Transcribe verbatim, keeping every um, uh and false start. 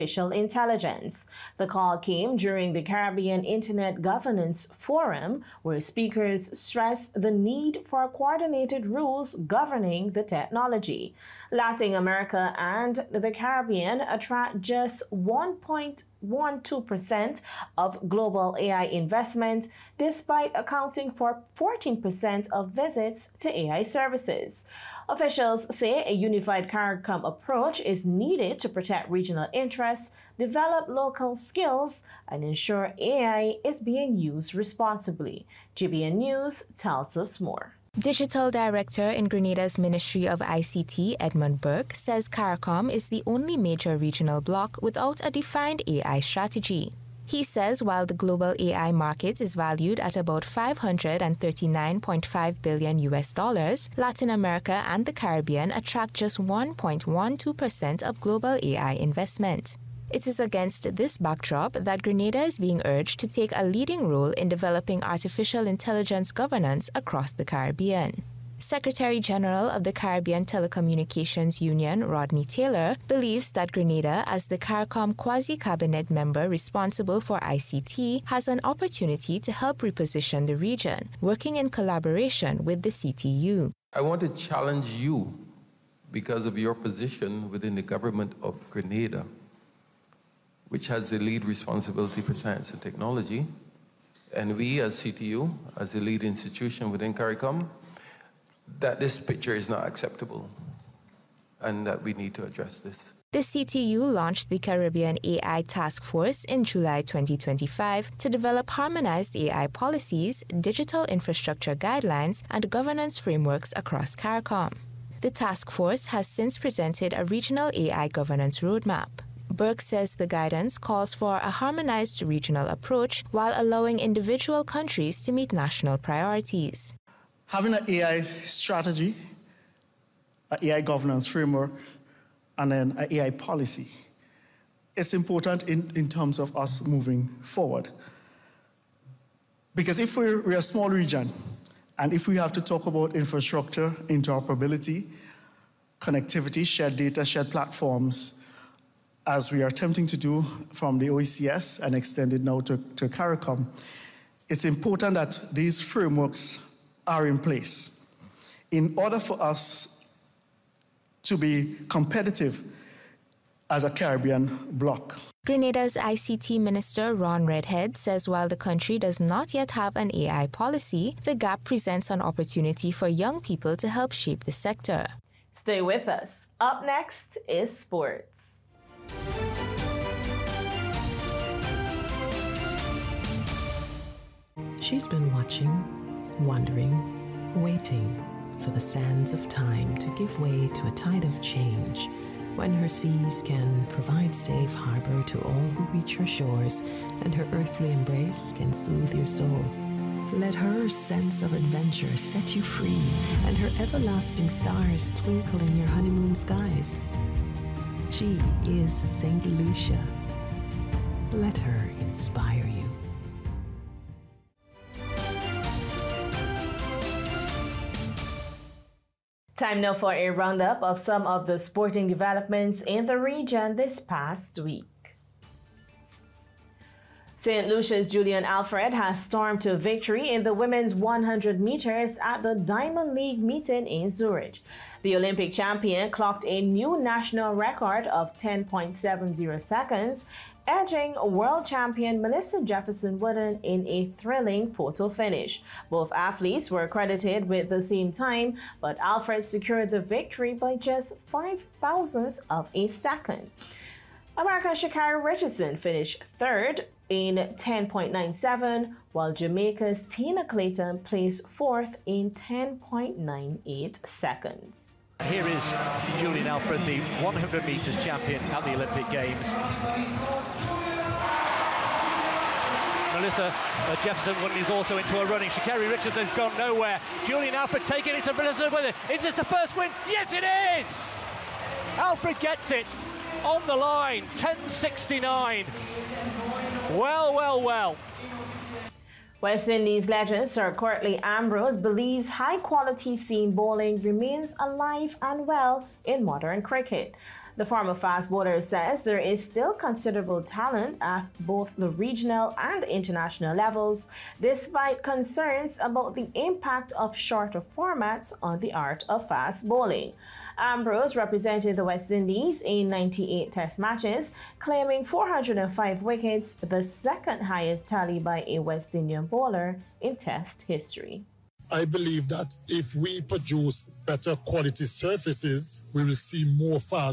artificial intelligence. The call came during the Caribbean Internet Governance Forum, where speakers stressed the need for coordinated rules governing the technology. Latin America and the Caribbean attract just one point one two percent of global A I investment, despite accounting for fourteen percent of visits to A I services. Officials say a unified CARICOM approach is needed to protect regional interests, develop local skills, and ensure A I is being used responsibly. G B N News tells us more. Digital Director in Grenada's Ministry of I C T, Edmund Burke, says CARICOM is the only major regional bloc without a defined A I strategy. He says while the global A I market is valued at about five hundred thirty-nine point five billion U S dollars, Latin America and the Caribbean attract just one point one two percent of global A I investment. It is against this backdrop that Grenada is being urged to take a leading role in developing artificial intelligence governance across the Caribbean. Secretary General of the Caribbean Telecommunications Union, Rodney Taylor, believes that Grenada, as the CARICOM quasi-cabinet member responsible for I C T, has an opportunity to help reposition the region, working in collaboration with the C T U. I want to challenge you because of your position within the government of Grenada, which has the lead responsibility for science and technology, and we as C T U, as the lead institution within CARICOM, that this picture is not acceptable and that we need to address this. The C T U launched the Caribbean A I Task Force in July twenty twenty-five to develop harmonized A I policies, digital infrastructure guidelines, and governance frameworks across CARICOM. The task force has since presented a regional A I governance roadmap. Burke says the guidance calls for a harmonized regional approach while allowing individual countries to meet national priorities. Having an A I strategy, an A I governance framework, and then an A I policy, it's important in, in terms of us moving forward. Because if we're, we're a small region, and if we have to talk about infrastructure, interoperability, connectivity, shared data, shared platforms, as we are attempting to do from the O E C S and extended now to, to CARICOM, it's important that these frameworks are in place in order for us to be competitive as a Caribbean bloc. Grenada's I C T Minister Ron Redhead says while the country does not yet have an A I policy, the gap presents an opportunity for young people to help shape the sector. Stay with us. Up next is sports. She's been watching, wondering, waiting for the sands of time to give way to a tide of change, when her seas can provide safe harbor to all who reach her shores, and her earthly embrace can soothe your soul. Let her sense of adventure set you free, and her everlasting stars twinkle in your honeymoon skies. She is Saint Lucia. Let her inspire you. Time now for a roundup of some of the sporting developments in the region this past week. Saint Lucia's Julian Alfred has stormed to victory in the women's one hundred meters at the Diamond League meeting in Zurich. The Olympic champion clocked a new national record of ten point seven zero seconds, edging world champion Melissa Jefferson Wooden in a thrilling photo finish. Both athletes were credited with the same time, but Alfred secured the victory by just five thousandths of a second. America's Sha'Carri Richardson finished third in ten point nine seven, while Jamaica's Tina Clayton placed fourth in ten point nine eight seconds. Here is Julian Alfred, the one hundred metres champion at the Olympic Games. Melissa uh, Jefferson Wooden is also into her running. Sha'Carri Richardson's gone nowhere. Julian Alfred taking it to Melissa with it. Is this the first win? Yes, it is! Alfred gets it on the line, ten sixty-nine. Well, well, well. West Indies legend Sir Courtney Ambrose believes high-quality seam bowling remains alive and well in modern cricket. The former fast bowler says there is still considerable talent at both the regional and international levels, despite concerns about the impact of shorter formats on the art of fast bowling. Ambrose represented the West Indies in ninety-eight Test matches, claiming four hundred five wickets, the second highest tally by a West Indian bowler in Test history. I believe that if we produce better quality surfaces, we will see more fast